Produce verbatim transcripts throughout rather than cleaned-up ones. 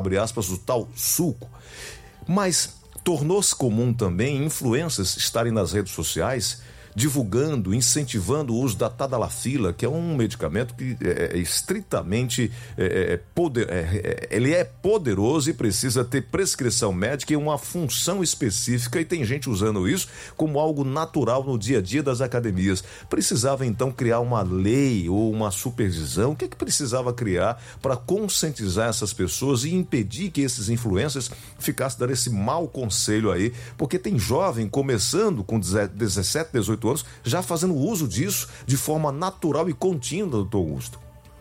abre aspas, o tal suco. Mas tornou-se comum também influencers estarem nas redes sociais divulgando, incentivando o uso da tadalafila, que é um medicamento que é, é estritamente é, é, poder, é, é, ele é poderoso e precisa ter prescrição médica e uma função específica, e tem gente usando isso como algo natural no dia a dia das academias. Precisava então criar uma lei ou uma supervisão? O que é que precisava criar para conscientizar essas pessoas e impedir que esses influencers ficassem dando esse mau conselho aí? Porque tem jovem começando com dezessete, dezoito anos, já fazendo uso disso de forma natural e contínua, doutor Augusto.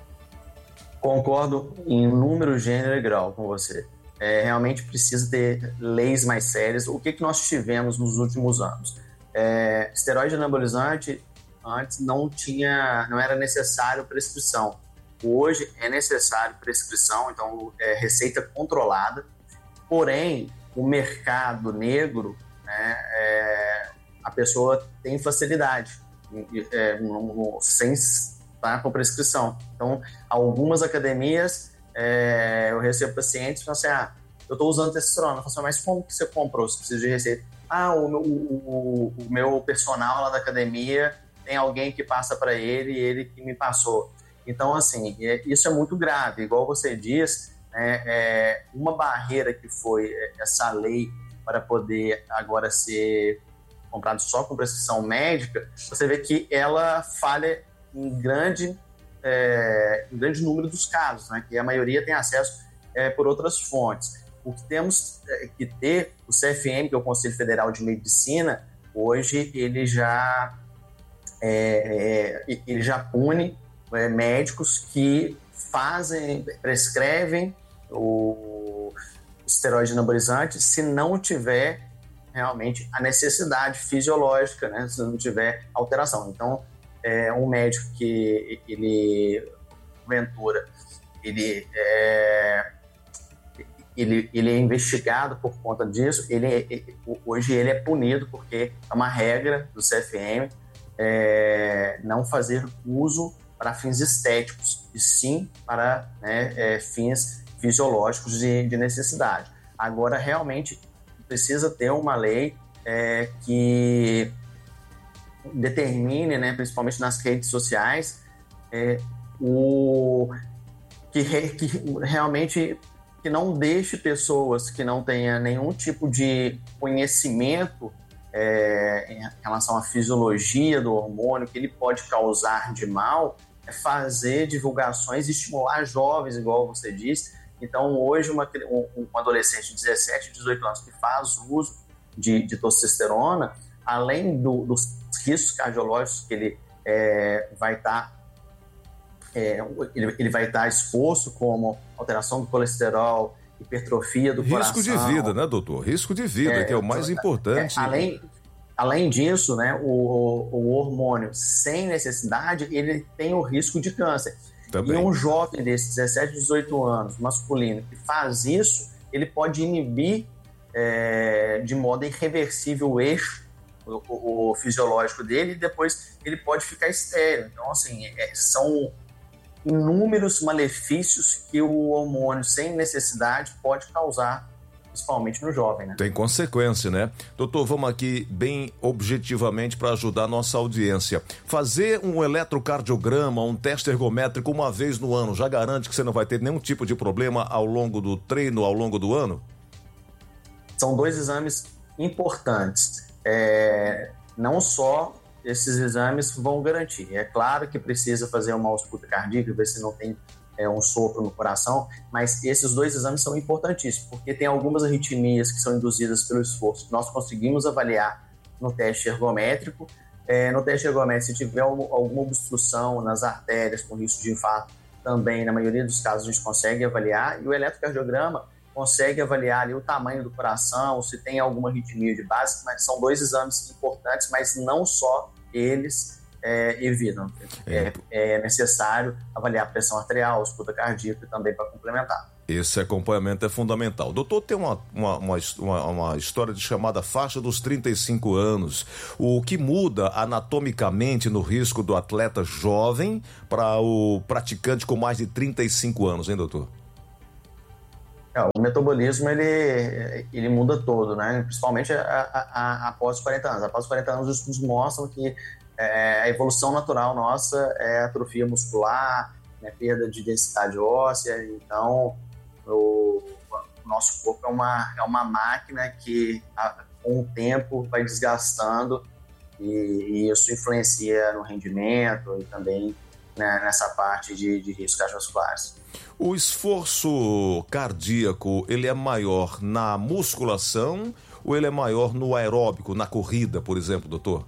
Concordo em número, gênero e grau com você. É, realmente precisa ter leis mais sérias. O que, que nós tivemos nos últimos anos? É, esteroide anabolizante antes não tinha, não era necessário prescrição. Hoje é necessário prescrição, então é receita controlada. Porém, o mercado negro, né, é, a pessoa tem facilidade é, no, sem estar com prescrição. Então, algumas academias, é, eu recebo pacientes que falam assim, ah, eu estou usando testosterona. Eu falo assim, mas como que você comprou? Você precisa de receita? Ah, o meu, o, o meu personal lá da academia tem alguém que passa para ele e ele que me passou. Então, assim, é, isso é muito grave. Igual você diz, é, é, uma barreira que foi essa lei para poder agora ser comprado só com prescrição médica, você vê que ela falha em grande, é, em grande número dos casos, né? Que a maioria tem acesso é, por outras fontes. O que temos é, que ter, o C F M, que é o Conselho Federal de Medicina, hoje ele já, é, é, ele já pune é, médicos que fazem, prescrevem o esteroide anabolizante se não tiver realmente a necessidade fisiológica, né? Se não tiver alteração. Então, é um médico que ele, Ventura, ele é, ele, ele é investigado por conta disso, ele, ele, hoje ele é punido porque é uma regra do C F M é, não fazer uso para fins estéticos, e sim para né, é, fins fisiológicos de, de necessidade. Agora, realmente, precisa ter uma lei é, que determine, né, principalmente nas redes sociais, é, o, que, re, que realmente que não deixe pessoas que não tenham nenhum tipo de conhecimento é, em relação à fisiologia do hormônio, que ele pode causar de mal, é fazer divulgações e estimular jovens, igual você disse. Então, hoje, uma, um, um adolescente de dezessete, dezoito anos que faz uso de, de testosterona, além do, dos riscos cardiológicos que ele é, vai estar tá, é, ele, ele vai estar tá exposto, como alteração do colesterol, hipertrofia do Risco coração. Risco de vida, né, doutor? Risco de vida, é, que é o mais importante. É, além, além disso, né, o, o hormônio sem necessidade, ele tem o risco de câncer. Também. E um jovem desses dezessete, dezoito anos, masculino, que faz isso, ele pode inibir é, de modo irreversível o eixo o, o, o fisiológico dele, e depois ele pode ficar estéril. Então, assim, é, são inúmeros malefícios que o hormônio sem necessidade pode causar, principalmente no jovem, né? Tem consequência, né? Doutor, vamos aqui bem objetivamente para ajudar a nossa audiência. Fazer um eletrocardiograma, um teste ergométrico uma vez no ano, já garante que você não vai ter nenhum tipo de problema ao longo do treino, ao longo do ano? São dois exames importantes. É, não só esses exames vão garantir. É claro que precisa fazer uma ausculta cardíaca, ver se não tem É um sopro no coração, mas esses dois exames são importantíssimos, porque tem algumas arritmias que são induzidas pelo esforço que nós conseguimos avaliar no teste ergométrico. É, no teste ergométrico, se tiver alguma obstrução nas artérias com risco de infarto, também, na maioria dos casos, a gente consegue avaliar, e o eletrocardiograma consegue avaliar ali o tamanho do coração, se tem alguma arritmia de base, mas são dois exames importantes, mas não só eles É, evitam. É, é necessário avaliar a pressão arterial, a ausculta cardíaca também para complementar. Esse acompanhamento é fundamental. Doutor, tem uma, uma, uma, uma história de chamada faixa dos trinta e cinco anos. O que muda anatomicamente no risco do atleta jovem para o praticante com mais de trinta e cinco anos, hein, doutor? É, o metabolismo, ele, ele muda todo, né? Principalmente a, a, a, após os quarenta anos. Após os quarenta anos, os estudos mostram que é, a evolução natural nossa é atrofia muscular, né, perda de densidade óssea. Então, o, o nosso corpo é uma, é uma máquina que, a, com o tempo, vai desgastando e, e isso influencia no rendimento e também, né, nessa parte de, de riscos cardiovasculares. O esforço cardíaco, ele é maior na musculação ou ele é maior no aeróbico, na corrida, por exemplo, doutor?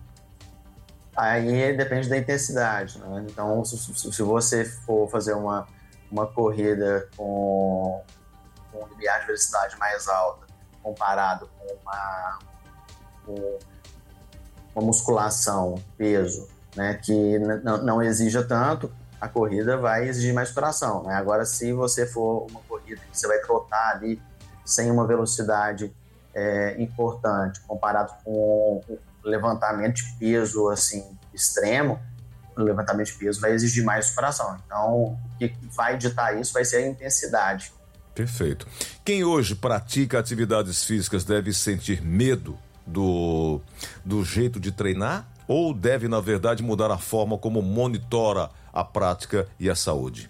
Aí depende da intensidade, né? Então, se, se você for fazer uma, uma corrida com, com um limiar de velocidade mais alta, comparado com uma, com uma musculação, peso, né, que n- não exija tanto, a corrida vai exigir mais coração, né? Agora, se você for uma corrida que você vai trotar ali sem uma velocidade é, importante, comparado com o levantamento de peso assim extremo, o levantamento de peso vai exigir mais coração. Então, o que vai ditar isso vai ser a intensidade. Perfeito. Quem hoje pratica atividades físicas deve sentir medo do, do jeito de treinar ou deve, na verdade, mudar a forma como monitora a prática e a saúde?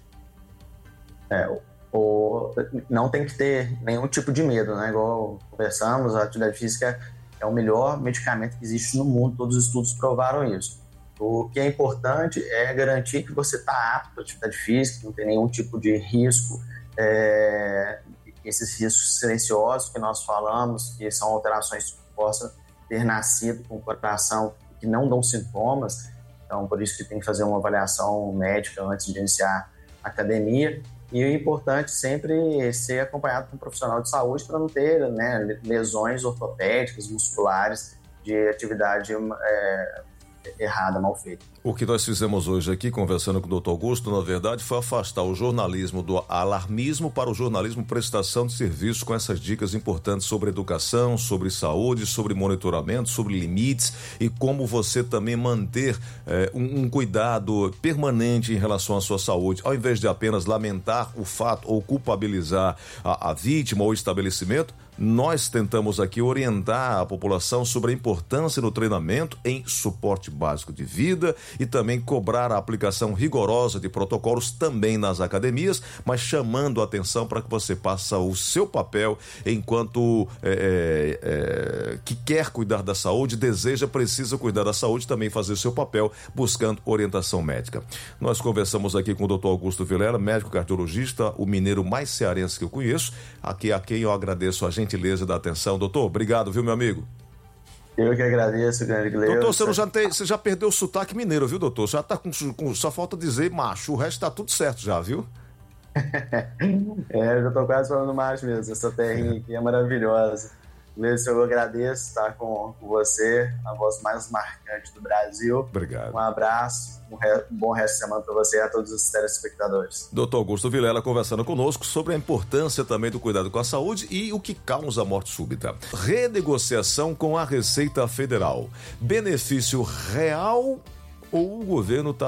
É, o, não tem que ter nenhum tipo de medo, né? Igual conversamos, a atividade física é o melhor medicamento que existe no mundo, todos os estudos provaram isso. O que é importante é garantir que você está apto à atividade física, que não tem nenhum tipo de risco, é, esses riscos silenciosos que nós falamos, que são alterações que possam ter nascido com o coração, que não dão sintomas. Então, por isso que tem que fazer uma avaliação médica antes de iniciar a academia. E o importante sempre é ser acompanhado por um profissional de saúde para não ter, né, lesões ortopédicas, musculares de atividade é, errada, mal feita. O que nós fizemos hoje aqui, conversando com o doutor Augusto, na verdade, foi afastar o jornalismo do alarmismo para o jornalismo prestação de serviço, com essas dicas importantes sobre educação, sobre saúde, sobre monitoramento, sobre limites e como você também manter eh, um, um cuidado permanente em relação à sua saúde, ao invés de apenas lamentar o fato ou culpabilizar a, a vítima ou o estabelecimento. Nós tentamos aqui orientar a população sobre a importância do treinamento em suporte básico de vida e também cobrar a aplicação rigorosa de protocolos também nas academias, mas chamando a atenção para que você faça o seu papel enquanto é, é, que quer cuidar da saúde, deseja, precisa cuidar da saúde, também fazer o seu papel buscando orientação médica. Nós conversamos aqui com o doutor Augusto Vilela, médico cardiologista, o mineiro mais cearense que eu conheço, aqui a quem eu agradeço a gentileza da atenção. Doutor, obrigado, viu, meu amigo? Eu que agradeço, grande Gleuson. Doutor, você, não já tem, você já perdeu o sotaque mineiro, viu, doutor? Já tá com, com só falta dizer macho, o resto tá tudo certo já, viu? É, eu já tô quase falando macho mesmo, essa terrinha aqui é maravilhosa. Gleuson, eu agradeço estar com, com você, a voz mais marcante do Brasil. Obrigado. Um abraço, um, re, um bom resto de semana para você e a todos os telespectadores. doutor Augusto Vilela conversando conosco sobre a importância também do cuidado com a saúde e o que causa a morte súbita. Renegociação com a Receita Federal. Benefício real ou o governo está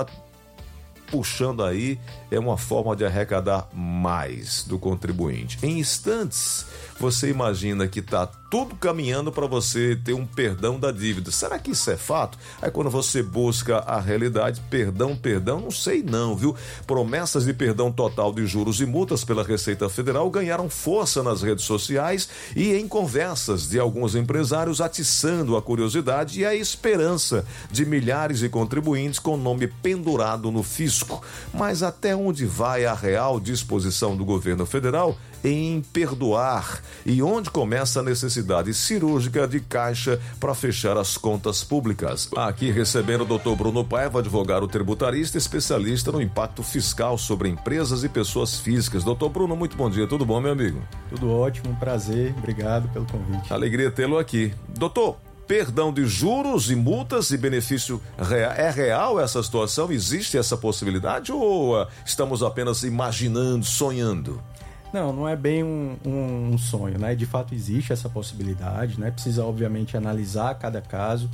puxando aí, é uma forma de arrecadar mais do contribuinte? Em instantes, você imagina que está tudo caminhando para você ter um perdão da dívida. Será que isso é fato? Aí quando você busca a realidade, perdão, perdão, não sei não, viu? Promessas de perdão total de juros e multas pela Receita Federal ganharam força nas redes sociais e em conversas de alguns empresários, atiçando a curiosidade e a esperança de milhares de contribuintes com o nome pendurado no fisco. Mas até onde vai a real disposição do governo federal em perdoar e onde começa a necessidade cirúrgica de caixa para fechar as contas públicas? Aqui recebendo o doutor Bruno Paiva, advogado tributarista, especialista no impacto fiscal sobre empresas e pessoas físicas. Doutor Bruno, muito bom dia, tudo bom, meu amigo? Tudo ótimo, um prazer, obrigado pelo convite. Alegria tê-lo aqui. Doutor, perdão de juros e multas e benefício real, é real essa situação? Existe essa possibilidade ou uh, estamos apenas imaginando, sonhando? Não, não é bem um, um, um sonho, né? De fato existe essa possibilidade, né? Precisa obviamente analisar cada caso.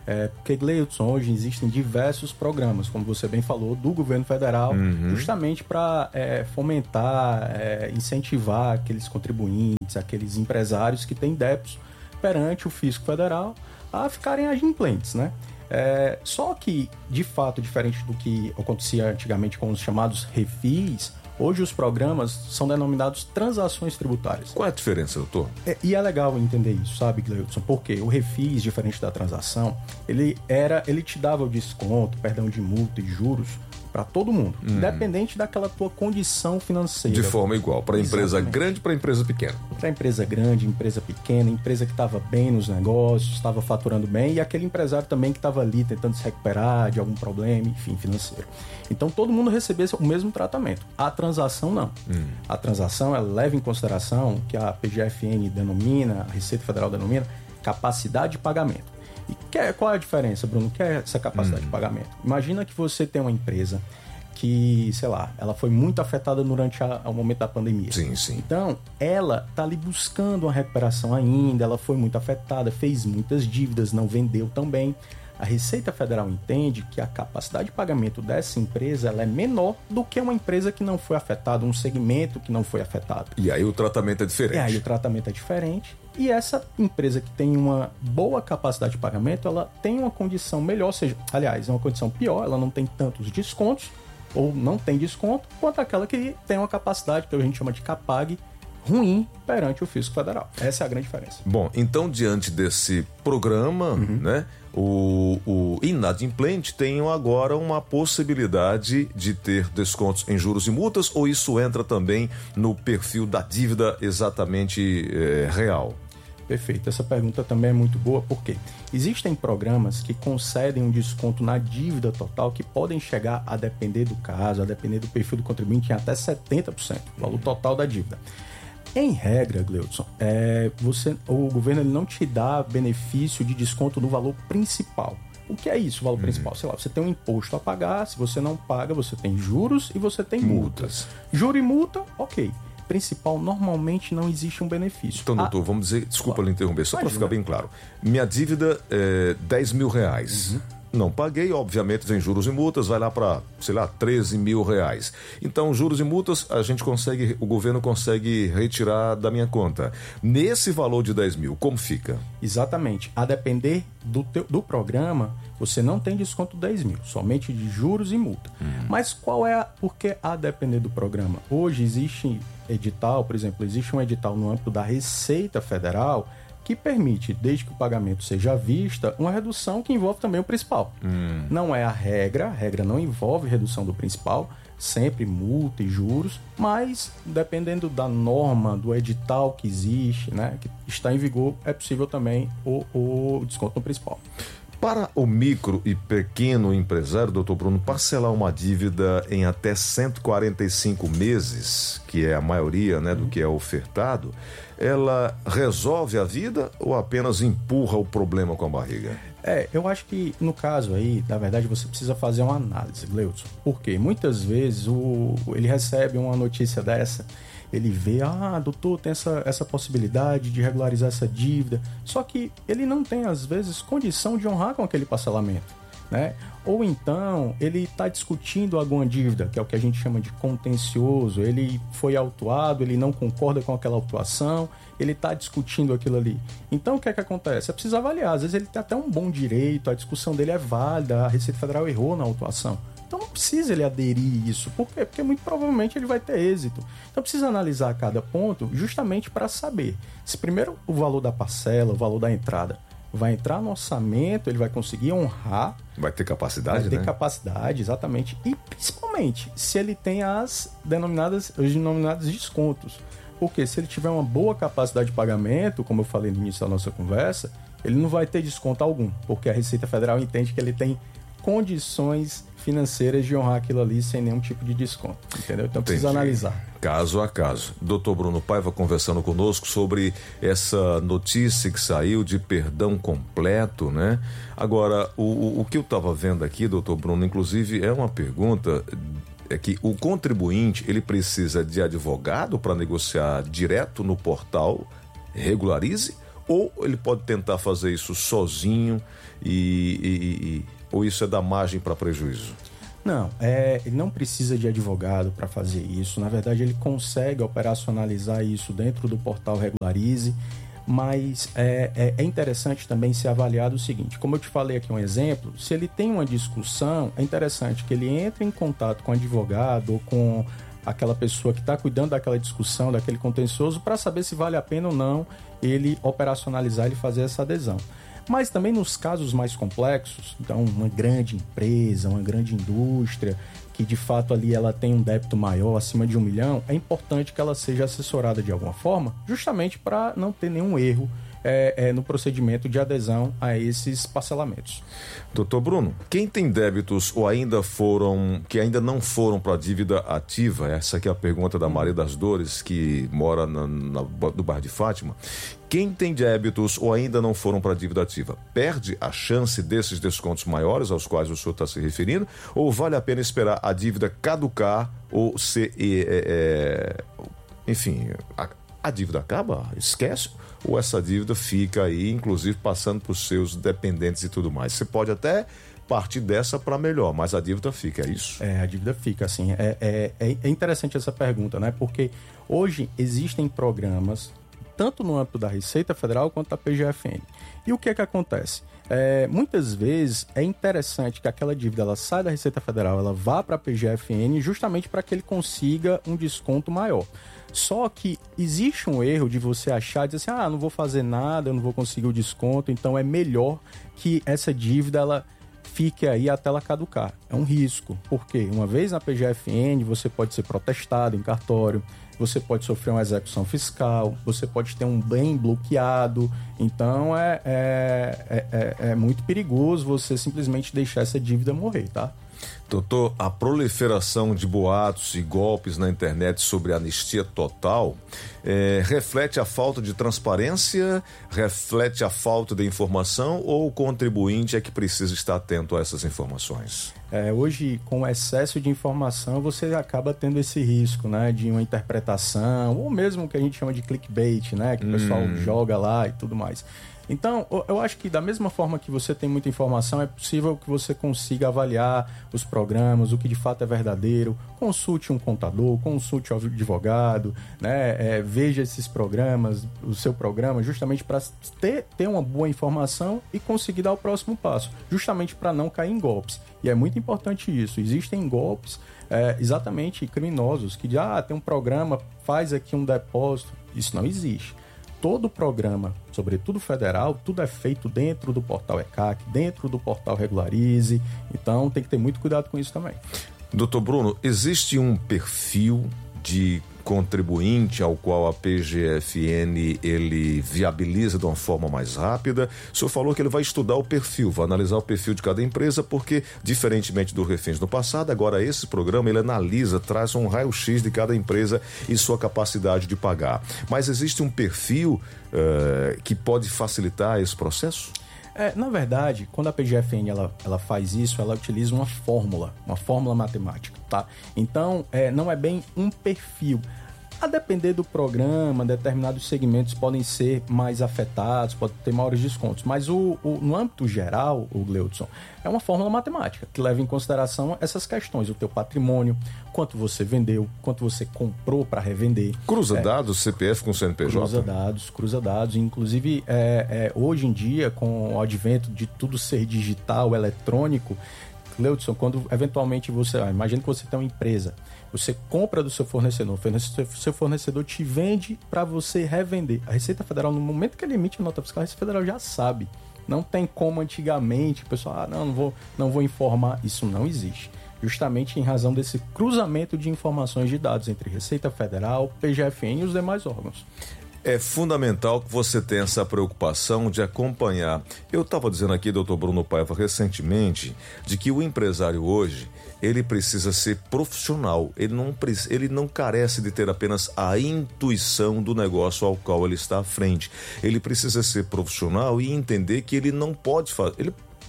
É, porque, Gleudson, hoje existem diversos programas, como você bem falou, do governo federal, uhum. justamente para é, fomentar, é, incentivar aqueles contribuintes, aqueles empresários que têm débitos perante o fisco federal a ficarem adimplentes, né? É, só que, de fato, diferente do que acontecia antigamente com os chamados refis, hoje os programas são denominados transações tributárias. Qual é a diferença, doutor? É, e é legal entender isso, sabe, Gleudson? Porque o refis, diferente da transação, ele, era, ele te dava o desconto, perdão de multa e juros para todo mundo, hum. independente daquela tua condição financeira. De forma igual, para empresa grande e para empresa pequena. Para empresa grande, empresa pequena, empresa que estava bem nos negócios, estava faturando bem, e aquele empresário também que estava ali tentando se recuperar de algum problema, enfim, financeiro. Então todo mundo recebia o mesmo tratamento. A transação não. Hum. A transação, ela leva em consideração o que a P G F N denomina, a Receita Federal denomina, capacidade de pagamento. E que, qual é a diferença, Bruno? O que é essa capacidade hum. de pagamento? Imagina que você tem uma empresa que, sei lá, ela foi muito afetada durante a, o momento da pandemia. Sim, sim. Então, ela está ali buscando uma recuperação ainda, ela foi muito afetada, fez muitas dívidas, não vendeu tão bem. A Receita Federal entende que a capacidade de pagamento dessa empresa ela é menor do que uma empresa que não foi afetada, um segmento que não foi afetado. E aí o tratamento é diferente. E aí o tratamento é diferente. E essa empresa que tem uma boa capacidade de pagamento, ela tem uma condição melhor, ou seja, aliás, é uma condição pior, ela não tem tantos descontos, ou não tem desconto, quanto aquela que tem uma capacidade, que a gente chama de CAPAG, ruim perante o fisco federal. Essa é a grande diferença. Bom, então, diante desse programa, uhum. né, o, o inadimplente tem agora uma possibilidade de ter descontos em juros e multas, ou isso entra também no perfil da dívida exatamente é, real? Perfeito. Essa pergunta também é muito boa, porque existem programas que concedem um desconto na dívida total que podem chegar a depender do caso, a depender do perfil do contribuinte, em até setenta por cento do valor total da dívida. Em regra, Gleudson, é, você, o governo ele não te dá benefício de desconto no valor principal. O que é isso, o valor uhum. principal? Sei lá, você tem um imposto a pagar, se você não paga, você tem juros e você tem multas. multas. Juro e multa, ok. Principal, normalmente não existe um benefício. Então, doutor, ah, vamos dizer, desculpa claro. lhe interromper, só para ficar bem claro. Minha dívida é dez mil reais. Uhum. Não paguei, obviamente, vem juros e multas, vai lá para, sei lá, treze mil reais. Então, juros e multas, a gente consegue, o governo consegue retirar da minha conta. Nesse valor de dez mil, como fica? Exatamente. A depender do, teu, do programa, você não tem desconto dez mil, somente de juros e multa. Hum. Mas qual é a... Por que a depender do programa? Hoje existe edital, por exemplo, existe um edital no âmbito da Receita Federal que permite, desde que o pagamento seja à vista, uma redução que envolve também o principal. Hum. Não é a regra, a regra não envolve redução do principal, sempre multa e juros, mas dependendo da norma, do edital que existe, né, que está em vigor, é possível também o, o desconto no principal. Para o micro e pequeno empresário, doutor Bruno, parcelar uma dívida em até cento e quarenta e cinco meses, que é a maioria, né, do que é ofertado, ela resolve a vida ou apenas empurra o problema com a barriga? É, eu acho que no caso aí, na verdade, você precisa fazer uma análise, Gleudson. Porque muitas vezes o, ele recebe uma notícia dessa, ele vê, ah, doutor, tem essa, essa possibilidade de regularizar essa dívida, só que ele não tem, às vezes, condição de honrar com aquele parcelamento, né? Ou então, ele está discutindo alguma dívida, que é o que a gente chama de contencioso, ele foi autuado, ele não concorda com aquela autuação, ele está discutindo aquilo ali. Então, o que é que acontece? É preciso avaliar, às vezes ele tem até um bom direito, a discussão dele é válida, a Receita Federal errou na autuação. Então não precisa ele aderir isso. Por quê? Porque muito provavelmente ele vai ter êxito. Então precisa analisar cada ponto justamente para saber se primeiro o valor da parcela, o valor da entrada vai entrar no orçamento, ele vai conseguir honrar. Vai ter capacidade, Vai ter né? capacidade, exatamente. E principalmente se ele tem as denominadas, os denominados descontos. Porque se ele tiver uma boa capacidade de pagamento, como eu falei no início da nossa conversa, ele não vai ter desconto algum. Porque a Receita Federal entende que ele tem condições financeiras de honrar aquilo ali sem nenhum tipo de desconto, entendeu? Então precisa Entendi. analisar. Caso a caso. doutor Bruno Paiva conversando conosco sobre essa notícia que saiu de perdão completo, né? Agora, o, o que eu estava vendo aqui, doutor Bruno, inclusive é uma pergunta, é que o contribuinte, ele precisa de advogado para negociar direto no portal Regularize? Ou ele pode tentar fazer isso sozinho e, e, e ou isso é dar margem para prejuízo? Não, é, ele não precisa de advogado para fazer isso. Na verdade, ele consegue operacionalizar isso dentro do portal Regularize, mas é, é, é interessante também ser avaliado o seguinte, como eu te falei aqui um exemplo, se ele tem uma discussão, é interessante que ele entre em contato com o advogado ou com aquela pessoa que está cuidando daquela discussão, daquele contencioso, para saber se vale a pena ou não ele operacionalizar e fazer essa adesão. Mas também nos casos mais complexos, então uma grande empresa, uma grande indústria, que de fato ali ela tem um débito maior, acima de um milhão, é importante que ela seja assessorada de alguma forma, justamente para não ter nenhum erro é, é, no procedimento de adesão a esses parcelamentos. Doutor Bruno, quem tem débitos ou ainda foram, que ainda não foram para a dívida ativa, essa aqui é a pergunta da Maria das Dores, que mora na, na, no bairro de Fátima. Quem tem débitos ou ainda não foram para a dívida ativa, perde a chance desses descontos maiores aos quais o senhor está se referindo? Ou vale a pena esperar a dívida caducar ou ser... É, é, enfim, a, a dívida acaba? Esquece? Ou essa dívida fica aí, inclusive passando para os seus dependentes e tudo mais? Você pode até partir dessa para melhor, mas a dívida fica, é isso? É, a dívida fica, assim. É, é, é interessante essa pergunta, né? Porque hoje existem programas tanto no âmbito da Receita Federal quanto da P G F N. E o que é que acontece? É, muitas vezes é interessante que aquela dívida ela saia da Receita Federal, ela vá para a P G F N justamente para que ele consiga um desconto maior. Só que existe um erro de você achar, dizer assim, ah, não vou fazer nada, eu não vou conseguir o desconto, então é melhor que essa dívida ela fique aí até ela caducar. É um risco, porque uma vez na P G F N você pode ser protestado em cartório, você pode sofrer uma execução fiscal, você pode ter um bem bloqueado, então é, é, é, é muito perigoso você simplesmente deixar essa dívida morrer, tá? Doutor, a proliferação de boatos e golpes na internet sobre anistia total é, reflete a falta de transparência, reflete a falta de informação ou o contribuinte é que precisa estar atento a essas informações? É, hoje, com o excesso de informação, você acaba tendo esse risco, né, de uma interpretação, ou mesmo o que a gente chama de clickbait, né, que o pessoal hum. joga lá e tudo mais. Então, eu acho que da mesma forma que você tem muita informação, é possível que você consiga avaliar os programas, o que de fato é verdadeiro. Consulte um contador, consulte um advogado, né? É, veja esses programas, o seu programa, justamente para ter, ter uma boa informação e conseguir dar o próximo passo, justamente para não cair em golpes. E é muito importante isso. Existem golpes é, exatamente criminosos que dizem, ah, tem um programa, faz aqui um depósito. Isso não existe. Todo programa, sobretudo federal, tudo é feito dentro do portal E C A C, dentro do portal Regularize, então tem que ter muito cuidado com isso também. Doutor Bruno, existe um perfil de contribuinte ao qual a P G F N ele viabiliza de uma forma mais rápida? O senhor falou que ele vai estudar o perfil, vai analisar o perfil de cada empresa, porque, diferentemente do Reféns no passado, agora esse programa ele analisa, traz um raio-x de cada empresa e sua capacidade de pagar. Mas existe um perfil uh, que pode facilitar esse processo? É, na verdade, quando a P G F N ela, ela faz isso, ela utiliza uma fórmula, uma fórmula matemática, tá? Então, é, não é bem um perfil. A depender do programa, determinados segmentos podem ser mais afetados, podem ter maiores descontos. Mas o, o, no âmbito geral, o Gleudson, é uma fórmula matemática que leva em consideração essas questões. O teu patrimônio, quanto você vendeu, quanto você comprou para revender. Cruza é, dados, C P F com C N P J? Cruza dados, cruza dados. Inclusive, é, é, hoje em dia, com o advento de tudo ser digital, eletrônico, Gleudson, quando eventualmente você... Ah, imagina que você tem uma empresa. Você compra do seu fornecedor, o seu fornecedor te vende para você revender. A Receita Federal, no momento que ele emite a nota fiscal, a Receita Federal já sabe. Não tem como antigamente, o pessoal, ah, não, não vou, não vou informar. Isso não existe. Justamente em razão desse cruzamento de informações de dados entre Receita Federal, P G F N e os demais órgãos. É fundamental que você tenha essa preocupação de acompanhar. Eu estava dizendo aqui, doutor Bruno Paiva, recentemente, de que o empresário hoje, ele precisa ser profissional. Ele não, ele não carece de ter apenas a intuição do negócio ao qual ele está à frente. Ele precisa ser profissional e entender que ele não pode fazer... Ele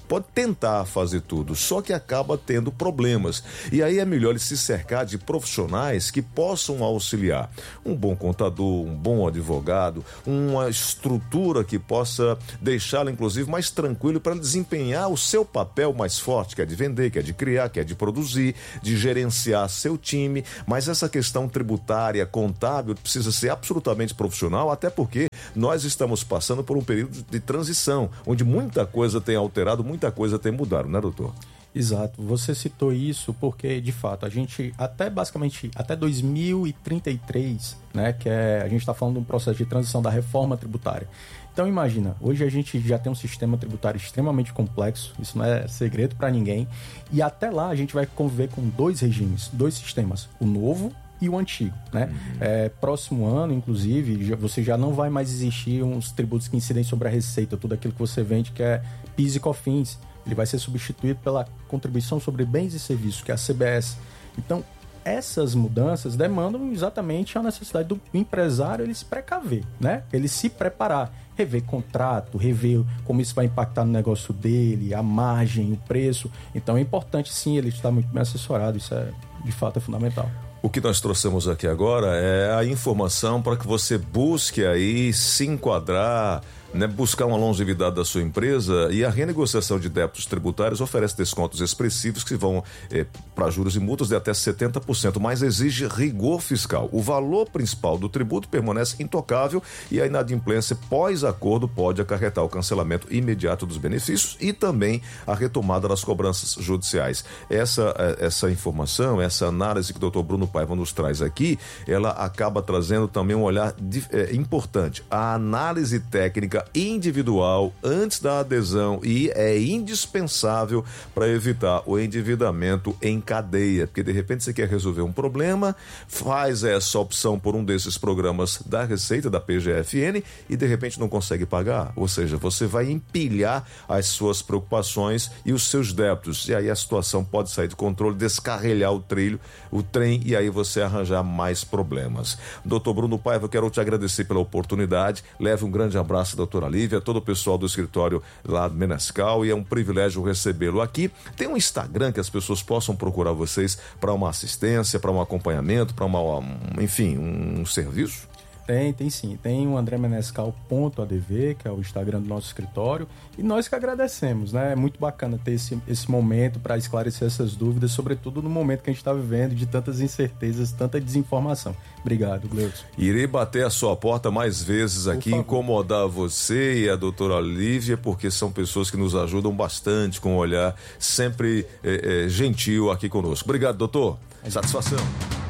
pode tentar fazer tudo, só que acaba tendo problemas. E aí é melhor ele se cercar de profissionais que possam auxiliar. Um bom contador, um bom advogado, uma estrutura que possa deixá-lo, inclusive, mais tranquilo para desempenhar o seu papel mais forte, que é de vender, que é de criar, que é de produzir, de gerenciar seu time. Mas essa questão tributária, contábil, precisa ser absolutamente profissional, até porque nós estamos passando por um período de transição, onde muita coisa tem alterado, muita coisa tem mudado, né, doutor? Exato, você citou isso porque, de fato, a gente até basicamente, até dois mil e trinta e três, né, que é, a gente está falando de um processo de transição da reforma tributária. Então imagina, hoje a gente já tem um sistema tributário extremamente complexo, isso não é segredo para ninguém, e até lá a gente vai conviver com dois regimes, dois sistemas, o novo e o antigo, né? Uhum. É, próximo ano, inclusive, já, você já não vai mais existir uns tributos que incidem sobre a receita, tudo aquilo que você vende, que é P I S e COFINS. Ele vai ser substituído pela contribuição sobre bens e serviços, que é a C B S. Então, essas mudanças demandam exatamente a necessidade do empresário ele se precaver, né? Ele se preparar, rever contrato, rever como isso vai impactar no negócio dele, a margem, o preço. Então, é importante, sim, ele estar muito bem assessorado. Isso, é, de fato, é fundamental. O que nós trouxemos aqui agora é a informação para que você busque aí se enquadrar, né, buscar uma longevidade da sua empresa, e a renegociação de débitos tributários oferece descontos expressivos que vão eh, para juros e multas de até setenta por cento, mas exige rigor fiscal. O valor principal do tributo permanece intocável e a inadimplência pós-acordo pode acarretar o cancelamento imediato dos benefícios e também a retomada das cobranças judiciais. Essa, essa informação, essa análise que o doutor Bruno Paiva nos traz aqui, ela acaba trazendo também um olhar de, é, importante. A análise técnica individual antes da adesão, e é indispensável para evitar o endividamento em cadeia, porque de repente você quer resolver um problema, faz essa opção por um desses programas da Receita, da P G F N, e de repente não consegue pagar, ou seja, você vai empilhar as suas preocupações e os seus débitos, e aí a situação pode sair de controle, descarrilhar o trilho, o trem, e aí você arranjar mais problemas. doutor Bruno Paiva, eu quero te agradecer pela oportunidade, leve um grande abraço, doutora Lívia, todo o pessoal do escritório lá do Menescal, e é um privilégio recebê-lo aqui. Tem um Instagram que as pessoas possam procurar vocês para uma assistência, para um acompanhamento, para uma, um, enfim, um serviço? Tem, tem sim. Tem o andré menescal ponto a d v, que é o Instagram do nosso escritório, e nós que agradecemos, né? É muito bacana ter esse, esse momento para esclarecer essas dúvidas, sobretudo no momento que a gente está vivendo de tantas incertezas, tanta desinformação. Obrigado, Gleudson. Irei bater a sua porta mais vezes aqui, incomodar você e a doutora Lívia, porque são pessoas que nos ajudam bastante com um olhar sempre é, é, gentil aqui conosco. Obrigado, doutor. Satisfação.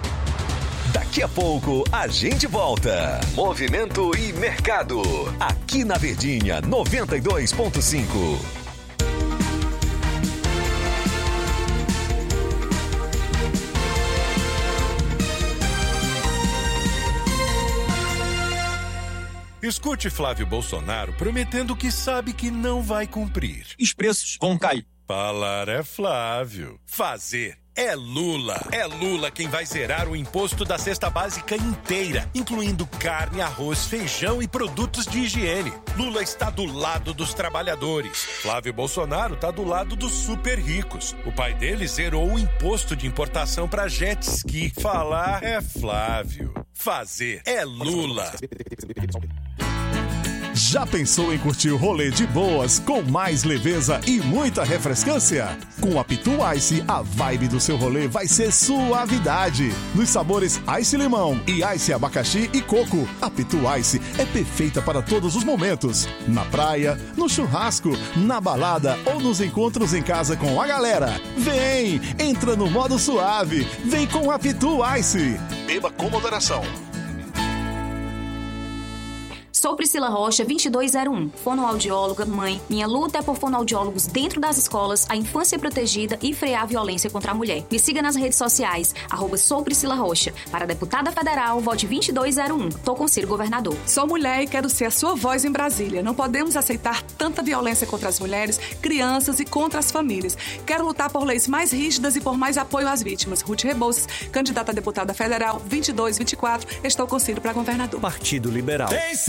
Daqui a pouco a gente volta. Movimento e Mercado. Aqui na Verdinha noventa e dois ponto cinco. Escute Flávio Bolsonaro prometendo que sabe que não vai cumprir. Os preços vão cair. Falar é Flávio. Fazer é Lula. É Lula quem vai zerar o imposto da cesta básica inteira, incluindo carne, arroz, feijão e produtos de higiene. Lula está do lado dos trabalhadores. Flávio Bolsonaro está do lado dos super ricos. O pai dele zerou o imposto de importação para jet ski. Falar é Flávio. Fazer é Lula. Já pensou em curtir o rolê de boas, com mais leveza e muita refrescância? Com a Pitu Ice, a vibe do seu rolê vai ser suavidade. Nos sabores Ice Limão e Ice Abacaxi e Coco, a Pitu Ice é perfeita para todos os momentos. Na praia, no churrasco, na balada ou nos encontros em casa com a galera. Vem, entra no modo suave. Vem com a Pitu Ice. Beba com moderação. Sou Priscila Rocha, vinte e dois zero um, fonoaudióloga, mãe. Minha luta é por fonoaudiólogos dentro das escolas, a infância protegida e frear a violência contra a mulher. Me siga nas redes sociais, arroba sou Priscila Rocha. Para deputada federal, vote vinte e dois zero um. Tô com Ciro Governador. Sou mulher e quero ser a sua voz em Brasília. Não podemos aceitar tanta violência contra as mulheres, crianças e contra as famílias. Quero lutar por leis mais rígidas e por mais apoio às vítimas. Ruth Rebouças, candidata a deputada federal, vinte e dois vinte e quatro. Estou com Ciro para governador. Partido Liberal. Tem